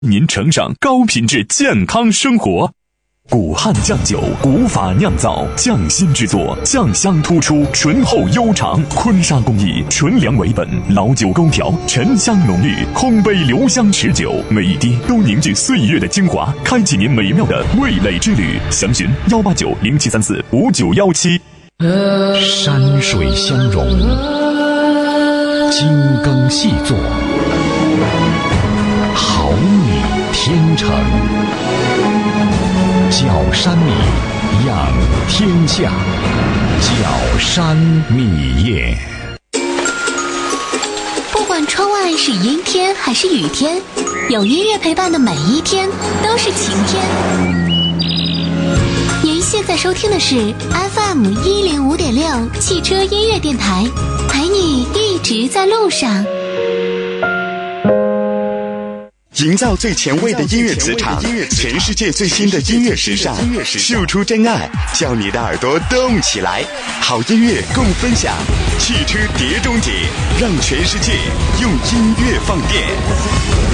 您乘上高品质健康生活。古汉酱酒，古法酿造，匠心制作，酱香突出，醇厚悠长。坤沙工艺，纯粮为本，老酒勾调，沉香浓郁，烘焙留香持久，每一滴都凝聚岁月的精华，开启您美妙的味蕾之旅。详询18907345917。 山水相融，精耕细作，好米天成。角山米，养天下。角山米业。 不管窗外是阴天还是雨天，有音乐陪伴的每一天都是晴天。您现在收听的是 FM105.6汽车音乐电台，陪你一直在路上。 营造最前卫的音乐磁场，全世界最新的音乐时尚，秀出真爱，叫你的耳朵动起来。好音乐共分享，汽车碟中谍，让全世界用音乐放电。